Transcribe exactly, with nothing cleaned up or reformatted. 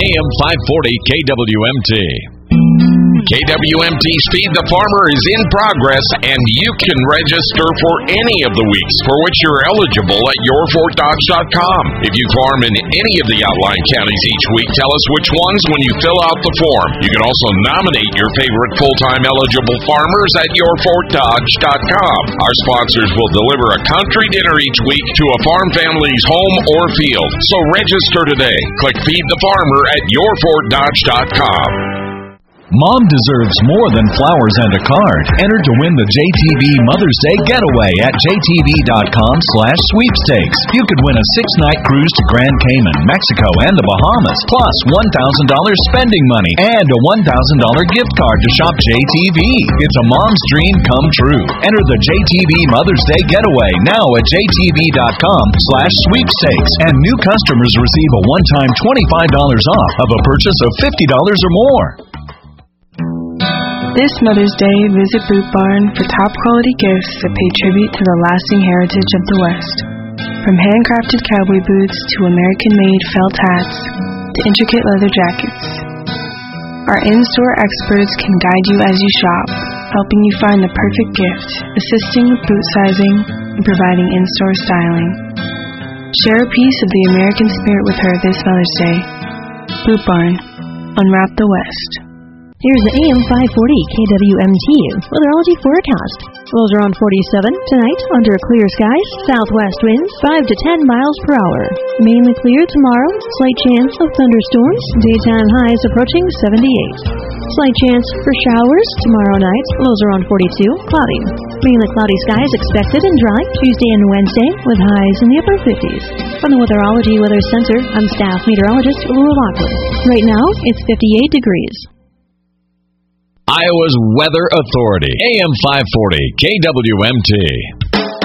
M five forty K W M T. K W M T's Feed the Farmer is in progress, and you can register for any of the weeks for which you're eligible at your fort dodge dot com. If you farm in any of the outlying counties each week, tell us which ones when you fill out the form. You can also nominate your favorite full-time eligible farmers at your fort dodge dot com. Our sponsors will deliver a country dinner each week to a farm family's home or field. So register today. Click Feed the Farmer at your fort dodge dot com. Mom deserves more than flowers and a card. Enter to win the J T V Mother's Day Getaway at j t v dot com slash sweepstakes. You could win a six-night cruise to Grand Cayman, Mexico, and the Bahamas, plus one thousand dollars spending money and a one thousand dollars gift card to shop J T V. It's a mom's dream come true. Enter the J T V Mother's Day Getaway now at j t v dot com slash sweepstakes. And new customers receive a one-time twenty-five dollars off of a purchase of fifty dollars or more. This Mother's Day, visit Boot Barn for top-quality gifts that pay tribute to the lasting heritage of the West. From handcrafted cowboy boots to American-made felt hats to intricate leather jackets. Our in-store experts can guide you as you shop, helping you find the perfect gift, assisting with boot sizing, and providing in-store styling. Share a piece of the American spirit with her this Mother's Day. Boot Barn. Unwrap the West. Here's the A M five forty K W M T weatherology forecast. Lows around forty-seven tonight under clear skies. Southwest winds five to ten miles per hour. Mainly clear tomorrow. Slight chance of thunderstorms. Daytime highs approaching seventy-eight. Slight chance for showers tomorrow night. Lows around forty-two. Cloudy. Mainly cloudy skies expected and dry Tuesday and Wednesday with highs in the upper fifties. From the Weatherology Weather Center, I'm staff meteorologist Laura Lockwood. Right now, it's fifty-eight degrees. Iowa's Weather Authority, A M five forty K W M T.